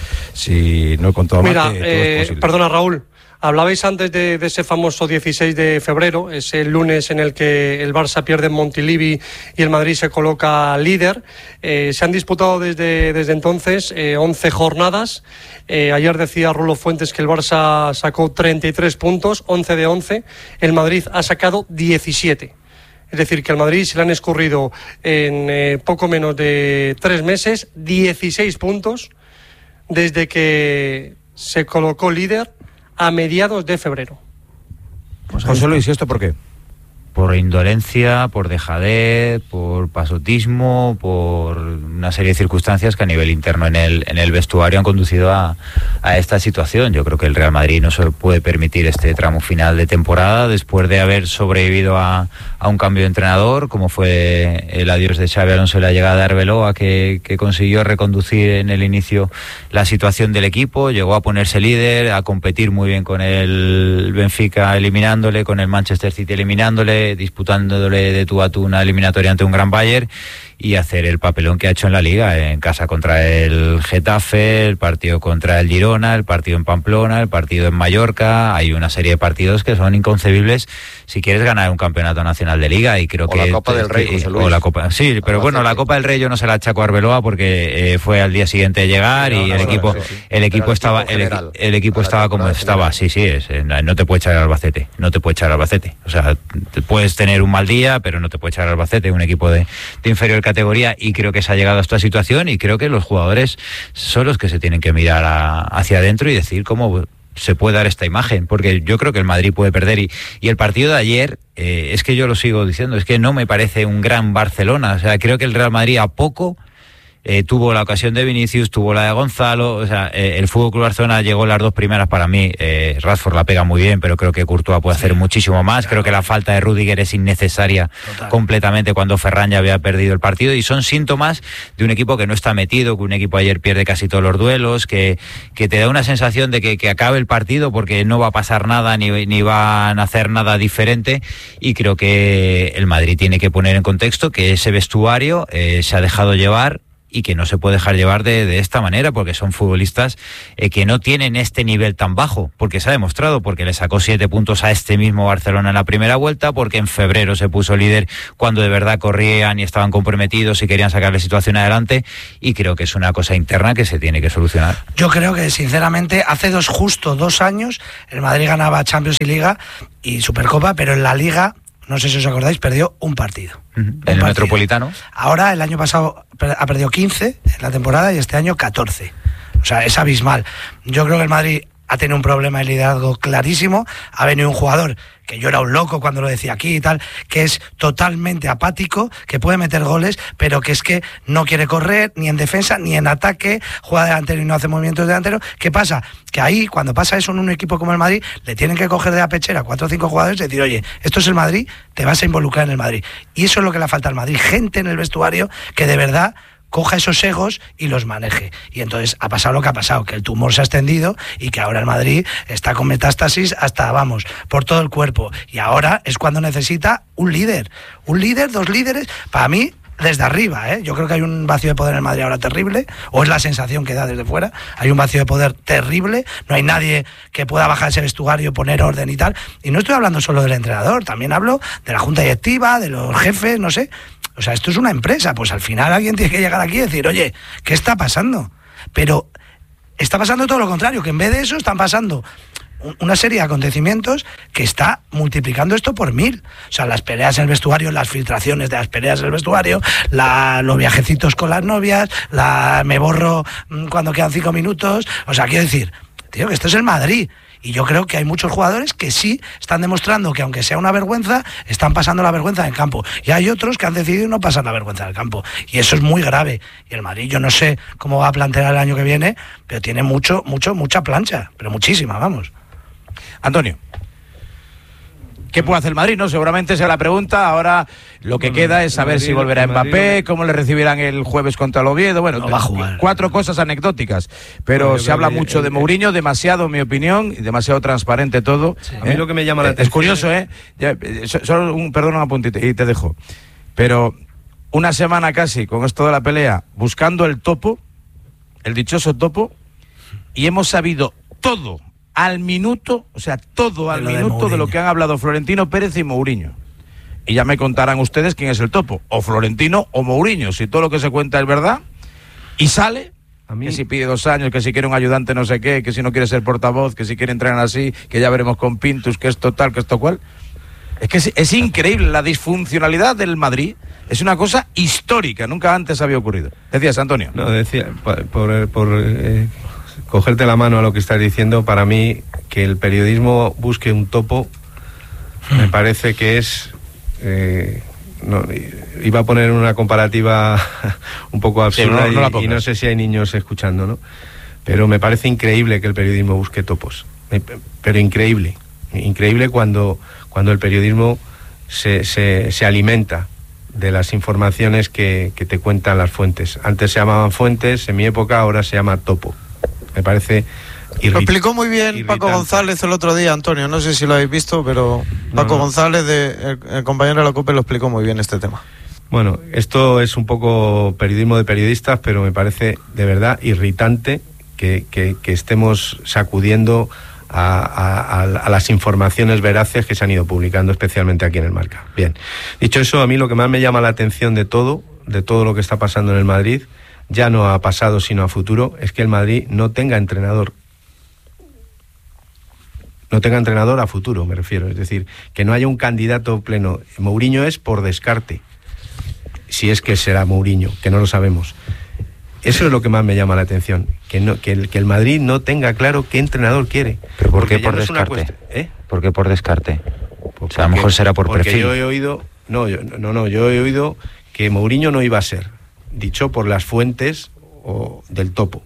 Si no he contado mal, que todo eh, es posible. Perdona, Raúl. Hablabais antes de, de ese famoso dieciséis de febrero, ese lunes en el que el Barça pierde en Montilivi y el Madrid se coloca líder. Eh, se han disputado desde, desde entonces eh, once jornadas. Eh, ayer decía Rulo Fuentes que el Barça sacó treinta y tres puntos, once de once. El Madrid ha sacado diecisiete. Es decir, que al Madrid se le han escurrido en eh, poco menos de tres meses dieciséis puntos desde que se colocó líder a mediados de febrero. Pues José Luis, ¿y esto por qué? Por indolencia, por dejadez, por pasotismo, por una serie de circunstancias que a nivel interno en el, en el vestuario han conducido a, a esta situación. Yo creo que el Real Madrid no se puede permitir este tramo final de temporada después de haber sobrevivido a, a un cambio de entrenador, como fue el adiós de Xabi Alonso y la llegada de Arbeloa, que, que consiguió reconducir en el inicio la situación del equipo, llegó a ponerse líder, a competir muy bien con el Benfica eliminándole, con el Manchester City eliminándole, disputándole de tú a tú una eliminatoria ante un gran Bayern, y hacer el papelón que ha hecho en la Liga, en casa contra el Getafe, el partido contra el Girona, el partido en Pamplona, el partido en Mallorca. Hay una serie de partidos que son inconcebibles si quieres ganar un campeonato nacional de Liga, y creo o que... la Copa del Rey, José Luis. O la Copa, sí, pero Albacete. Bueno, la Copa del Rey yo no se la achaco a Arbeloa porque eh, fue al día siguiente de llegar, no, y no, el, no, equipo, sí, sí. el equipo el estaba el, el equipo estaba como estaba, sí, sí, es, no te puede echar al Albacete, no te puede echar al Albacete. O sea, puedes tener un mal día, pero no te puede echar al Albacete, un equipo de, de inferior categoría, y creo que se ha llegado a esta situación, y creo que los jugadores son los que se tienen que mirar a, hacia adentro y decir cómo se puede dar esta imagen, porque yo creo que el Madrid puede perder. Y, y el partido de ayer, eh, es que yo lo sigo diciendo, es que no me parece un gran Barcelona. O sea, creo que el Real Madrid a poco eh, tuvo la ocasión de Vinicius, tuvo la de Gonzalo. O sea, eh, el Fútbol Club Barcelona llegó las dos primeras para mí. Eh, Rashford la pega muy bien, pero creo que Courtois puede hacer muchísimo más. Creo que la falta de Rüdiger es innecesaria Total. completamente cuando Ferran ya había perdido el partido. Y son síntomas de un equipo que no está metido, que un equipo ayer pierde casi todos los duelos, que, que te da una sensación de que, que acabe el partido porque no va a pasar nada ni, ni van a hacer nada diferente. Y creo que el Madrid tiene que poner en contexto que ese vestuario eh, se ha dejado llevar y que no se puede dejar llevar de, de esta manera, porque son futbolistas eh, que no tienen este nivel tan bajo, porque se ha demostrado, porque le sacó siete puntos a este mismo Barcelona en la primera vuelta, porque en febrero se puso líder cuando de verdad corrían y estaban comprometidos y querían sacar la situación adelante, y creo que es una cosa interna que se tiene que solucionar. Yo creo que sinceramente hace dos justo dos años el Madrid ganaba Champions y Liga y Supercopa, pero en la Liga, no sé si os acordáis, perdió un partido. Uh-huh. Un el partido. Metropolitano. Ahora, el año pasado ha perdido quince en la temporada y este año catorce. O sea, es abismal. Yo creo que el Madrid ha tenido un problema de liderazgo clarísimo. Ha venido un jugador que yo era un loco cuando lo decía aquí y tal, que es totalmente apático, que puede meter goles, pero que es que no quiere correr ni en defensa ni en ataque, juega delantero y no hace movimientos delantero. ¿Qué pasa? Que ahí, cuando pasa eso en un equipo como el Madrid, le tienen que coger de la pechera cuatro o cinco jugadores y decir, oye, esto es el Madrid, te vas a involucrar en el Madrid. Y eso es lo que le falta al Madrid, gente en el vestuario que de verdad coja esos egos y los maneje. Y entonces ha pasado lo que ha pasado, que el tumor se ha extendido y que ahora el Madrid está con metástasis hasta, vamos, por todo el cuerpo. Y ahora es cuando necesita un líder. Un líder, dos líderes, para mí, desde arriba, ¿eh? Yo creo que hay un vacío de poder en el Madrid ahora terrible, o es la sensación que da desde fuera. Hay un vacío de poder terrible, no hay nadie que pueda bajar ese vestuario, poner orden y tal. Y no estoy hablando solo del entrenador, también hablo de la junta directiva, de los jefes, no sé. O sea, esto es una empresa, pues al final alguien tiene que llegar aquí y decir, oye, ¿qué está pasando? Pero está pasando todo lo contrario, que en vez de eso están pasando una serie de acontecimientos que está multiplicando esto por mil. O sea, las peleas en el vestuario, las filtraciones de las peleas en el vestuario, la, los viajecitos con las novias, la me borro cuando quedan cinco minutos. O sea, quiero decir, tío, que esto es el Madrid. Y yo creo que hay muchos jugadores que sí están demostrando que aunque sea una vergüenza, están pasando la vergüenza en el campo. Y hay otros que han decidido no pasar la vergüenza en el campo. Y eso es muy grave. Y el Madrid, yo no sé cómo va a plantear el año que viene, pero tiene mucho, mucho, mucha plancha. Pero muchísima, vamos. Antonio, ¿qué puede hacer el Madrid? No, seguramente sea la pregunta. Ahora lo que bueno, queda es saber Madrid, si volverá Mbappé, Madrid, cómo le recibirán el jueves contra el Oviedo. Bueno, no va a jugar. Cuatro cosas anecdóticas, pero no, se habla mucho el, de Mourinho, demasiado, en mi opinión, y demasiado transparente todo. Sí, a mí ¿eh? Lo que me llama la atención es curioso, ¿eh? Ya, solo un, perdón, un apuntito y te dejo. Pero una semana casi con esto de la pelea, buscando el topo, el dichoso topo, y hemos sabido todo al minuto, o sea, todo al minuto de, de lo que han hablado Florentino Pérez y Mourinho. Y ya me contarán ustedes quién es el topo, o Florentino o Mourinho, si todo lo que se cuenta es verdad, y sale, a mí, que si pide dos años, que si quiere un ayudante no sé qué, que si no quiere ser portavoz, que si quiere entrenar así, que ya veremos con Pintus, que esto tal, que esto cual. Es que es, es increíble, la disfuncionalidad del Madrid es una cosa histórica, nunca antes había ocurrido. Decías, Antonio. No, decía, por... por, por eh... cogerte la mano a lo que estás diciendo, para mí, que el periodismo busque un topo, me parece que es... Eh, no, iba a poner una comparativa un poco absurda, sí, no, no y, y no sé si hay niños escuchando, ¿no? Pero me parece increíble que el periodismo busque topos. Pero increíble. Increíble cuando, cuando el periodismo se, se, se alimenta de las informaciones que, que te cuentan las fuentes. Antes se llamaban fuentes, en mi época ahora se llama topo. Me parece irrit- Lo explicó muy bien irritante. Paco González el otro día, Antonio, no sé si lo habéis visto, pero Paco no, no. González, de, el, el compañero de la COPE, lo explicó muy bien este tema. Bueno, esto es un poco periodismo de periodistas, pero me parece de verdad irritante que, que, que estemos sacudiendo a, a, a las informaciones veraces que se han ido publicando, especialmente aquí en el Marca. Bien, dicho eso, a mí lo que más me llama la atención de todo, de todo lo que está pasando en el Madrid, ya no a pasado sino a futuro, es que el Madrid no tenga entrenador. No tenga entrenador a futuro, me refiero. Es decir, que no haya un candidato pleno. Mourinho es por descarte, si es que será Mourinho, que no lo sabemos. Eso es lo que más me llama la atención, que no, que el, que el Madrid no tenga claro qué entrenador quiere. ¿Pero por qué Porque ya por no es una descarte? cuestión- ¿eh? ¿Por qué por descarte? Pues O sea, a lo mejor será por porque perfil. yo he oído, no, yo, no, no, yo he oído que Mourinho no iba a ser, dicho por las fuentes o, del Topo.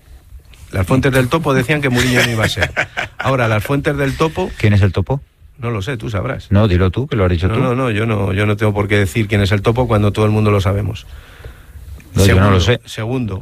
Las fuentes del Topo decían que Mourinho no iba a ser. Ahora, las fuentes del Topo... ¿Quién es el Topo? No lo sé, tú sabrás. No, dilo tú, que lo has dicho No, tú. no, no, yo no, yo no tengo por qué decir quién es el Topo cuando todo el mundo lo sabemos. No, yo no lo sé. Segundo,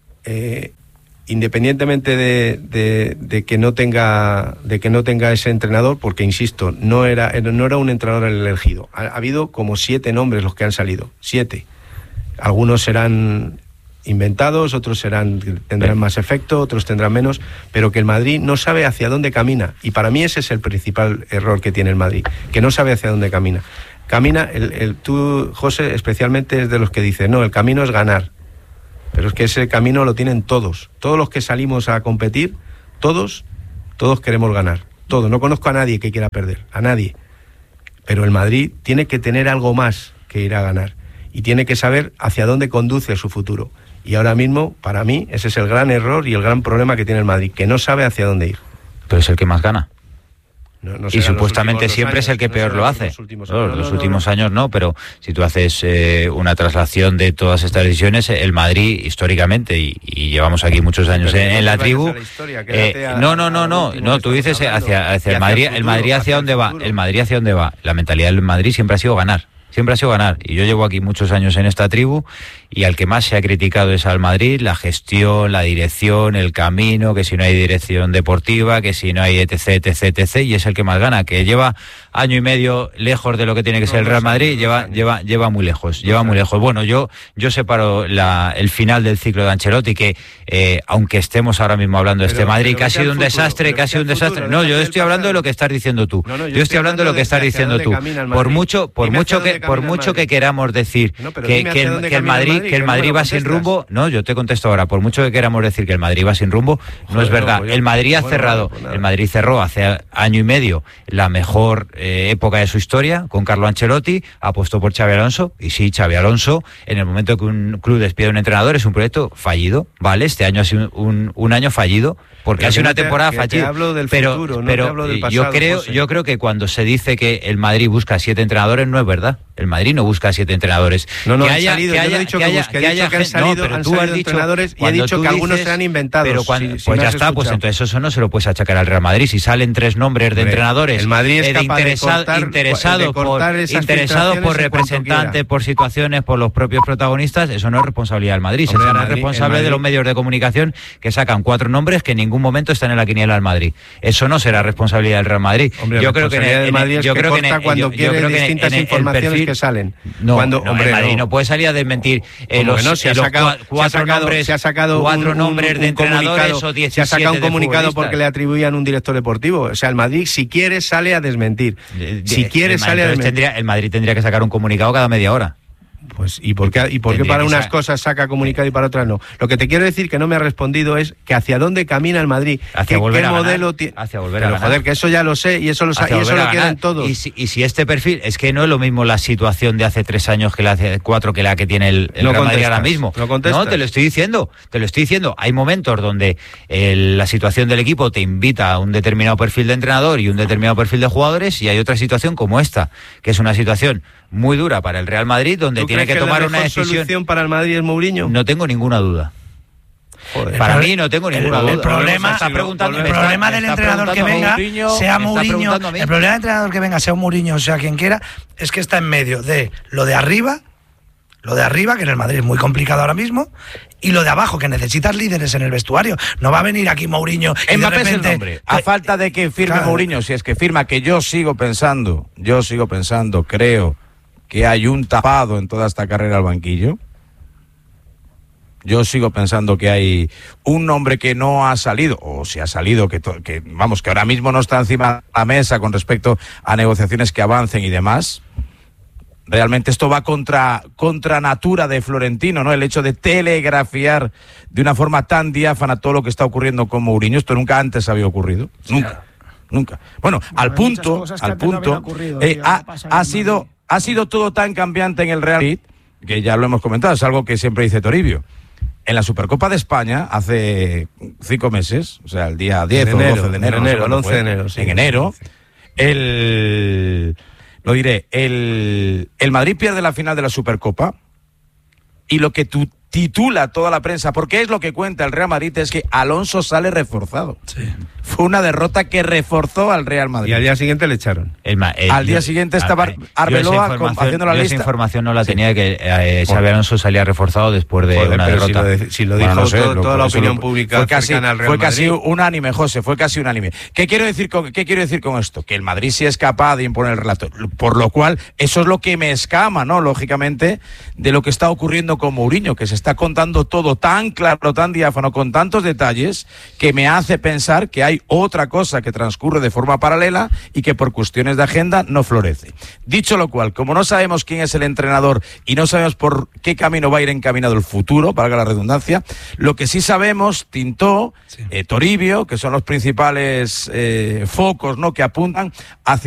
eh, independientemente de, de, de que no tenga de que no tenga ese entrenador, porque insisto, no era no era un entrenador el elegido. Ha, ha habido como siete nombres los que han salido, siete. Algunos serán inventados, otros serán tendrán más efecto, otros tendrán menos, pero que el Madrid no sabe hacia dónde camina, y para mí ese es el principal error que tiene el Madrid, que no sabe hacia dónde camina. Camina, el, el, tú, José, especialmente es de los que dice, no, el camino es ganar. Pero es que ese camino lo tienen todos. Todos los que salimos a competir, todos, todos queremos ganar. Todos. No conozco a nadie que quiera perder, a nadie. Pero el Madrid tiene que tener algo más que ir a ganar. Y tiene que saber hacia dónde conduce su futuro. Y ahora mismo, para mí, ese es el gran error y el gran problema que tiene el Madrid, que no sabe hacia dónde ir. Pero es el que más gana. No, no y serán supuestamente los últimos siempre dos es el que años, peor no lo serán hace. los últimos No, años. los No, no, últimos no. años no, pero si tú haces eh, una traslación de todas estas decisiones, el Madrid históricamente, y, y llevamos aquí muchos años Pero en, no en la te tribu, vayas a la historia, quédate eh, a- no, no, no, a lo no, último no, que tú dices estamos hacia, hablando. hacia Y el hacia Madrid, el el Madrid futuro, hacia hacia el dónde va, futuro. el Madrid hacia dónde va, la mentalidad del Madrid siempre ha sido ganar. Siempre ha sido ganar, y yo llevo aquí muchos años en esta tribu, y al que más se ha criticado es al Madrid, la gestión, la dirección, el camino, que si no hay dirección deportiva, que si no hay etc, etc, etc, y es el que más gana, que lleva año y medio lejos de lo que tiene que ser el Real Madrid, lleva lleva lleva muy lejos, lleva muy lejos. Bueno, yo yo separo la, el final del ciclo de Ancelotti, que eh, aunque estemos ahora mismo hablando de este Pero- Madrid, pero que ha vete sido al un futuro, desastre, pero que ha vete sido al un desastre. futuro, No, yo déjate estoy del hablando de lo pasado. que estás diciendo tú. No, no, yo estoy hablando de lo que estás hacia diciendo dónde tú. camina el Por Madrid. mucho, por Dime hacia mucho dónde que por camina el mucho que Madrid. queramos decir No, pero que, dime que hacia el, dónde que el camina el Madrid, Madrid, que el que no me Madrid lo va sin contestas. rumbo, no, yo te contesto ahora. Por mucho que queramos decir que el Madrid va sin rumbo, no Joder, es verdad. no, pues yo- El Madrid ha bueno, cerrado, pues nada. el Madrid cerró hace año y medio la mejor eh, época de su historia con Carlo Ancelotti, apostó por Xabi Alonso, y sí, Xabi Alonso, en el momento que un club despide a un entrenador, es un proyecto fallido, ¿vale? Este año ha sido un, un, un año fallido, porque Pero ha sido que no una te- temporada que te fallida. hablo del pero futuro, no pero te hablo del eh, pasado, yo creo, José. yo creo que cuando se dice que el Madrid busca siete entrenadores, no es verdad. El Madrid no busca siete entrenadores. No, no, que han haya, salido, que yo no he haya, dicho que que haya, busque, he que dicho haya que han gente- no, salido- pero han tú has salido dicho, entrenadores y he cuando dicho tú que algunos dices- serán inventados, Pero cuando, si- si pues me ya has está, pues escuchado. entonces eso no se lo puedes achacar al Real Madrid. Si salen tres nombres de Hombre, entrenadores el Madrid es eh, de capaz de interesado- cortar- interesado de cortar por, esas interesado por filtraciones en cuanto representantes, quiera. por situaciones, por los propios protagonistas, eso no es responsabilidad del Madrid. Hombre, Eso el es Madrid- responsable el de los Madrid- medios de comunicación que sacan cuatro nombres que en ningún momento están en la quiniela del Madrid. Eso no será responsabilidad del Real Madrid. Hombre, yo creo que en responsabilidad el- del en el- Madrid es yo que creo que en corta el- cuando yo- yo quiere creo que en el- distintas en el- el informaciones perfil- que salen. No, Cuando- no, hombre, el Madrid no. no puede salir a desmentir eh, Como los, que no, se eh, ha los sacado, cua- se ha cuatro sacado, nombres, se ha sacado cuatro un, nombres un- de un entrenadores comunicado, o diecisiete se ha sacado un de comunicado futbolistas. porque le atribuían un director deportivo. O sea, el Madrid, si quiere, sale a desmentir. Si quiere, el, sale a entonces desmentir. tendría, el Madrid tendría que sacar un comunicado cada media hora. Pues, ¿y por qué, y por qué Tendría para que unas sa- cosas saca comunicado y para otras no? Lo que te quiero decir que no me ha respondido es que hacia dónde camina el Madrid. Hacia ¿Qué, volver qué a ganar, modelo tiene? hacia volver Pero, a ganar. joder, que eso ya lo sé y eso lo, sa- Hacia y eso volver lo a quieren ganar. todos. Y si, y si este perfil, es que no es lo mismo la situación de hace tres años que la hace cuatro que la que tiene el, el No Real Madrid ahora contestas, mismo. no contestas. te lo estoy diciendo, te lo estoy diciendo. Hay momentos donde el- la situación del equipo te invita a un determinado perfil de entrenador y un determinado perfil de jugadores, y hay otra situación como esta, que es una situación muy dura para el Real Madrid, donde ¿Tú tiene crees que tomar la una mejor decisión. solución para el Madrid es Mourinho? No tengo ninguna duda. Joder. Para El- mí no tengo el- ninguna el duda. problema- Me está preguntando- el me está- problema me del está entrenador que preguntando venga, Mourinho, sea me está Mourinho, preguntando a mí. el problema del entrenador que venga, sea un Mourinho o sea quien quiera, es que está en medio de lo de arriba, lo de arriba, que en el Madrid es muy complicado ahora mismo, y lo de abajo, que necesitas líderes en el vestuario. No va a venir aquí Mourinho y de Mbappé es el repente... nombre. A falta de que firme Claro. Mourinho, si es que firma, que yo sigo pensando, yo sigo pensando, creo que hay un tapado en toda esta carrera al banquillo. Yo sigo pensando que hay un nombre que no ha salido, o si ha salido, que, to- que vamos, que ahora mismo no está encima de la mesa con respecto a negociaciones que avancen y demás. Realmente esto va contra, contra natura de Florentino, ¿no? El hecho de telegrafiar de una forma tan diáfana todo lo que está ocurriendo con Mourinho. Esto nunca antes había ocurrido. Nunca. Nunca. Bueno, al hay muchas punto, cosas que al antes no punto, habían ocurrido, eh, tío, ha, no pasa en ha el sido, Madrid. ha sido todo tan cambiante en el Real Madrid, que ya lo hemos comentado, es algo que siempre dice Toribio. en la Supercopa de España, hace cinco meses, o sea, el día diez en o enero, doce de enero, en enero, no sé el once fue, de enero, sí. en enero, el, lo diré, el, el Madrid pierde la final de la Supercopa y lo que tú titula toda la prensa, porque es lo que cuenta el Real Madrid, es que Alonso sale reforzado. Sí. Fue una derrota que reforzó al Real Madrid. Y al día siguiente le echaron. El ma- el- al día yo- siguiente estaba a- Arbeloa yo esa con- haciendo la yo lista. Esa información no la Sí. tenía de que eh, Xabi Alonso salía reforzado después de Joder, una pero si derrota. lo de- si lo Bueno, dijo no sé, todo- lo- toda la eso opinión lo- pública fue casi, cercana al Real fue casi Madrid. unánime, José, fue casi unánime. ¿Qué quiero decir con qué quiero decir con esto? Que el Madrid sí es capaz de imponer el relato, por lo cual eso es lo que me escama, ¿no? Lógicamente, de lo que está ocurriendo con Mourinho, que se está contando todo tan claro, tan diáfano, con tantos detalles, que me hace pensar que hay otra cosa que transcurre de forma paralela y que por cuestiones de agenda no florece. Dicho lo cual, como no sabemos quién es el entrenador y no sabemos por qué camino va a ir encaminado el futuro, valga la redundancia, lo que sí sabemos, Tintó, sí. eh, Toribio, que son los principales eh, focos, ¿no?, que apuntan hacia